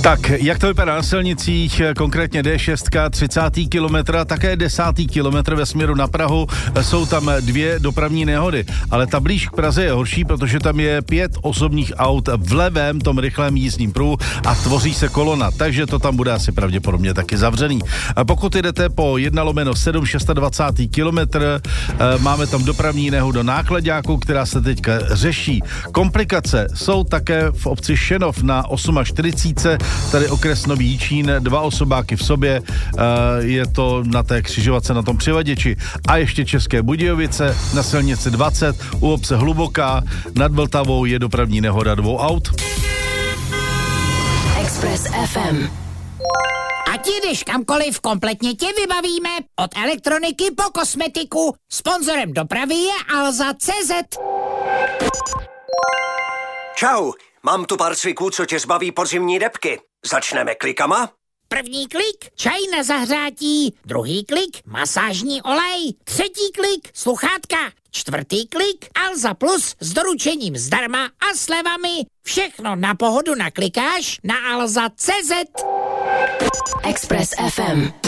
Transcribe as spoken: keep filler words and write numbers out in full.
Tak, jak to vypadá na silnicích, konkrétně D šest, třicátý kilometr a také desátý kilometr ve směru na Prahu, jsou tam dvě dopravní nehody, ale ta blíž k Praze je horší, protože tam je pět osobních aut v levém tom rychlém jízdním pruhu a tvoří se kolona, takže to tam bude asi pravděpodobně taky zavřený. A pokud jdete po jedna lomeno sedm dvacátý šestý kilometr, máme tam dopravní nehodu náklaďáku, která se teďka řeší. Komplikace jsou také v obci Šenov na čtyřicet osm, tady okres Nový Jičín, dva osobáky v sobě, je to na té křižovatce na tom přivaděči. A ještě České Budějovice na silnici dvacet u obce Hluboká nad Vltavou je dopravní nehoda dvou aut. Express ef em. Ať jdeš kamkoliv, kompletně tě vybavíme. Od elektroniky po kosmetiku. Sponzorem dopravy je Alza tečka cé zet. Čau, mám tu pár cviků, co tě zbaví podzimní debky. Začneme klikama? První klik, čaj na zahřátí. Druhý klik, masážní olej. Třetí klik, sluchátka. Čtvrtý klik, Alza Plus s doručením zdarma a slevami. Všechno na pohodu naklikáš na alza tečka cé zet. Express ef em.